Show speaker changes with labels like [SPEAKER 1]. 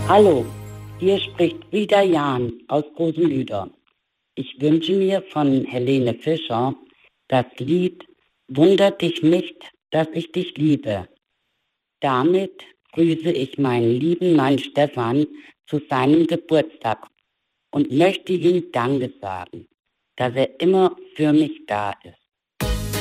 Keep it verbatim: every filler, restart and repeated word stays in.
[SPEAKER 1] Hallo, hier spricht wieder Jan aus Rosenlüder. Ich wünsche mir von Helene Fischer das Lied Wundert dich nicht, dass ich dich liebe. Damit grüße ich meinen lieben Mann Stefan zu seinem Geburtstag und möchte ihm Danke sagen, dass er immer für mich da ist.